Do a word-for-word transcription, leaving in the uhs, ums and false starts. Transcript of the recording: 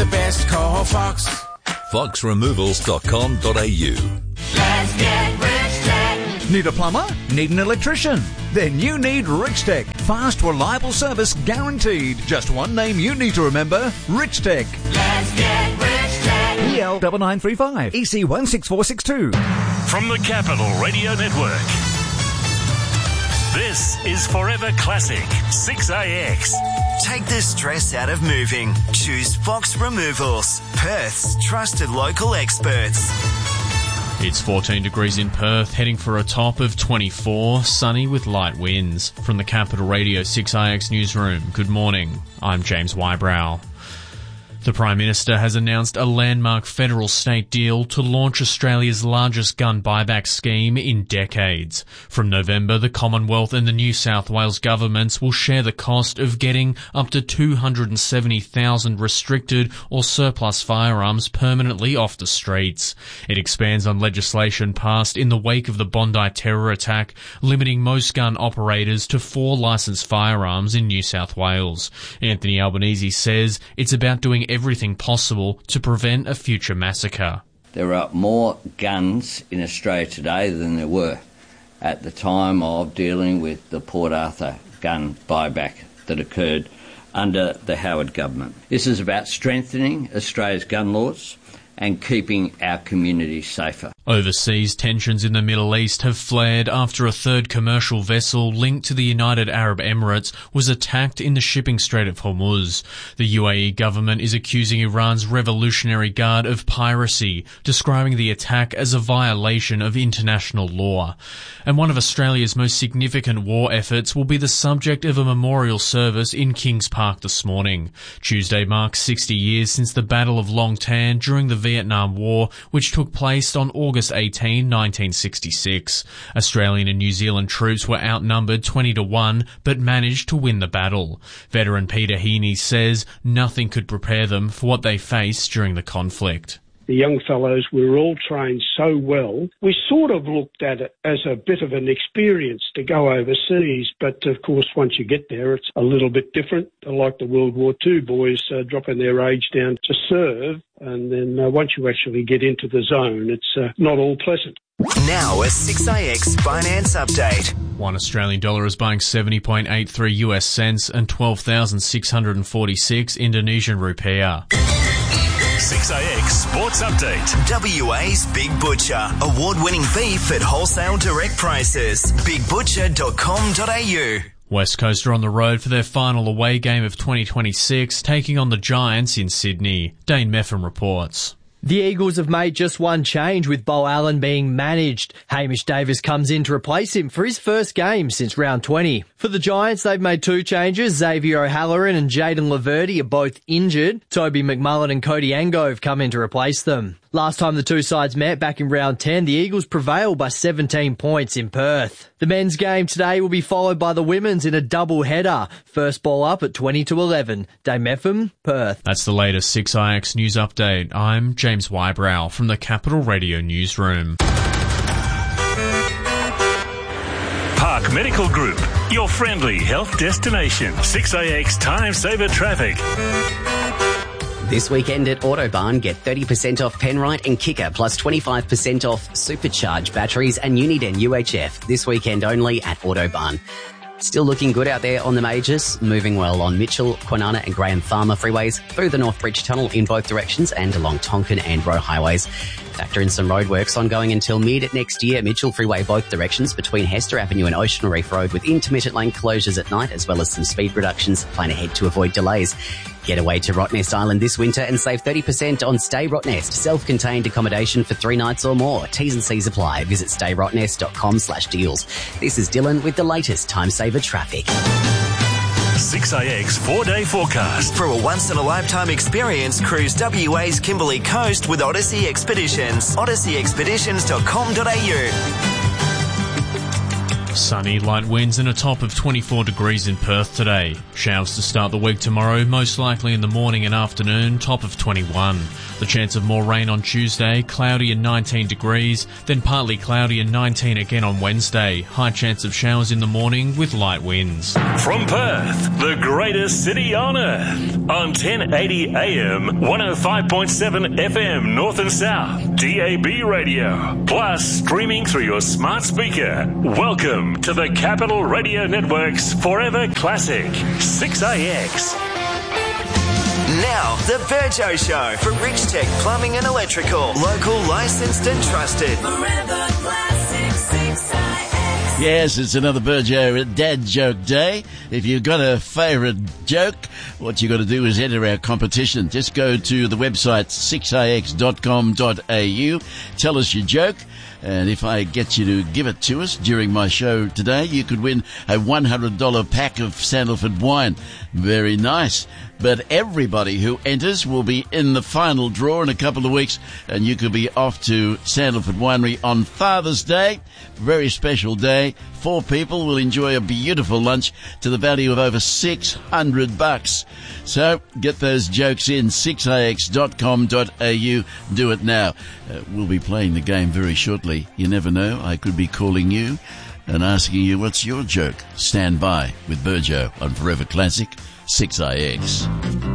the best, call Fox. fox removals dot com dot a u. Let's get Rich-Tech. Need a plumber? Need an electrician? Then you need Rich-Tech. Fast, reliable service guaranteed. Just one name you need to remember, Rich-Tech. Let's get Rich-Tech. E L nine nine three five, E C one six four six two. From the Capital Radio Network, this is Forever Classic six A X. Take the stress out of moving. Choose Fox Removals, Perth's trusted local experts. It's fourteen degrees in Perth, heading for a top of twenty-four, sunny with light winds. From the Capital Radio six A X newsroom, good morning. I'm James Wybrow. The Prime Minister has announced a landmark federal state deal to launch Australia's largest gun buyback scheme in decades. From November, the Commonwealth and the New South Wales governments will share the cost of getting up to two hundred seventy thousand restricted or surplus firearms permanently off the streets. It expands on legislation passed in the wake of the Bondi terror attack, limiting most gun operators to four licensed firearms in New South Wales. Anthony Albanese says it's about doing everything possible to prevent a future massacre. There are more guns in Australia today than there were at the time of dealing with the Port Arthur gun buyback that occurred under the Howard government. This is about strengthening Australia's gun laws and keeping our communities safer. Overseas tensions in the Middle East have flared after a third commercial vessel linked to the United Arab Emirates was attacked in the shipping Strait of Hormuz. The U A E government is accusing Iran's Revolutionary Guard of piracy, describing the attack as a violation of international law. And one of Australia's most significant war efforts will be the subject of a memorial service in Kings Park this morning. Tuesday marks sixty years since the Battle of Long Tan during the Vietnam War, which took place on August eighteenth, nineteen sixty-six. Australian and New Zealand troops were outnumbered twenty to one, but managed to win the battle. Veteran Peter Heaney says nothing could prepare them for what they faced during the conflict. The young fellows were all trained so well. We sort of looked at it as a bit of an experience to go overseas, but of course once you get there it's a little bit different. Like the World War Two boys uh, dropping their age down to serve, and then uh, once you actually get into the zone it's uh, not all pleasant. Now a six A X finance update. One Australian dollar is buying seventy point eight three U S cents and twelve thousand six hundred forty-six Indonesian rupiah. six A X Sports Update. W A's Big Butcher. Award-winning beef at wholesale direct prices. big butcher dot com dot a u. West Coast are on the road for their final away game of twenty twenty-six, taking on the Giants in Sydney. Dane Meffam reports. The Eagles have made just one change, with Bo Allen being managed. Hamish Davis comes in to replace him for his first game since round twenty. For the Giants, they've made two changes. Xavier O'Halloran and Jaden Laverty are both injured. Toby McMullen and Cody Ango have come in to replace them. Last time the two sides met, back in round ten, the Eagles prevailed by seventeen points in Perth. The men's game today will be followed by the women's in a double header. First ball up at twenty to eleven. Dame Meffam, Perth. That's the latest six A X news update. I'm James Wybrow from the Capital Radio newsroom. Park Medical Group, your friendly health destination. six A X Time Saver Traffic. This weekend at Autobarn, get thirty percent off Penrite and Kicker, plus twenty-five percent off Supercharge batteries and Uniden U H F. This weekend only at Autobarn. Still looking good out there on the majors, moving well on Mitchell, Kwinana and Graham Farmer freeways, through the Northbridge Tunnel in both directions and along Tonkin and Roe highways. Factor in some roadworks ongoing until mid next year. Mitchell Freeway both directions between Hester Avenue and Ocean Reef Road, with intermittent lane closures at night as well as some speed reductions. Plan ahead to avoid delays. Get away to Rottnest Island this winter and save thirty percent on Stay Rottnest. Self-contained accommodation for three nights or more. T's and C's apply. Visit stay rottnest dot com slash deals. This is Dylan with the latest Time Saver traffic. six A X four-day forecast. For a once-in-a-lifetime experience, cruise W A's Kimberley Coast with Odyssey Expeditions. odyssey expeditions dot com dot a u. Sunny, light winds and a top of twenty-four degrees in Perth today. Showers to start the week tomorrow, most likely in the morning and afternoon, top of twenty-one. The chance of more rain on Tuesday, cloudy and nineteen degrees, then partly cloudy and nineteen again on Wednesday. High chance of showers in the morning with light winds. From Perth, the greatest city on earth, on ten eighty A M, one oh five point seven F M North and South, D A B radio, plus streaming through your smart speaker. Welcome to the Capital Radio Network's Forever Classic, six A X. Now, the Virgo Show for Rich Tech Plumbing and Electrical. Local, licensed and trusted. Forever Classic six A X. Yes, it's another Virgo Dad Joke Day. If you've got a favourite joke, what you got to do is enter our competition. Just go to the website six a x dot com dot a u. Tell us your joke. And if I get you to give it to us during my show today, you could win a one hundred dollars pack of Sandalford wine. Very nice. But everybody who enters will be in the final draw in a couple of weeks, and you could be off to Sandalford Winery on Father's Day. Very special day. Four people will enjoy a beautiful lunch to the value of over six hundred bucks. So get those jokes in, six a x dot com dot a u. Do it now. Uh, we'll be playing the game very shortly. You never know, I could be calling you and asking you what's your joke. Stand by with Virgo on Forever Classic six A X.